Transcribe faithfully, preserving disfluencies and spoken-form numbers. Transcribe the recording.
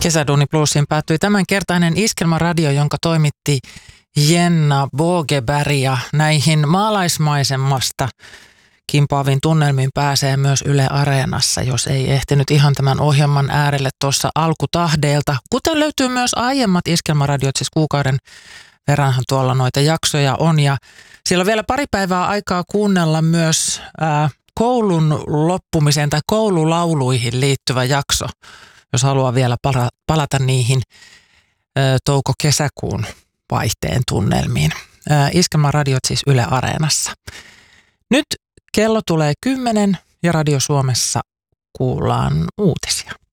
Kesäduuni Plusiin päättyi tämänkertainen Iskelmäradio, jonka toimitti Jenna Bogeberg, ja näihin maalaismaisemmasta kimpoaviin tunnelmiin pääsee myös Yle Areenassa, jos ei ehtinyt ihan tämän ohjelman äärelle tuossa alkutahdeilta. Kuten löytyy myös aiemmat Iskelmäradiot, siis kuukauden verranhan tuolla noita jaksoja on, ja siellä on vielä pari päivää aikaa kuunnella myös ää, koulun loppumiseen tai koululauluihin liittyvä jakso, jos haluaa vielä palata niihin ää, touko-kesäkuun vaihteen tunnelmiin. Ää, Iskelmäradiot siis Yle Areenassa. Nyt kello tulee kymmenen ja Radio Suomessa kuullaan uutisia.